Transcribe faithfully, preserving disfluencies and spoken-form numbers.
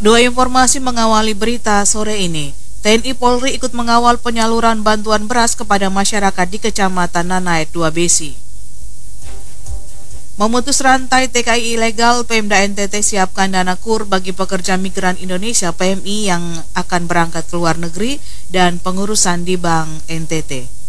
Dua informasi mengawali berita sore ini. T N I Polri ikut mengawal penyaluran bantuan beras kepada masyarakat di Kecamatan Nanait dua Besi. Memutus rantai T K I ilegal, Pemda N T T siapkan dana kur bagi pekerja migran Indonesia P M I yang akan berangkat ke luar negeri dan pengurusan di Bank N T T.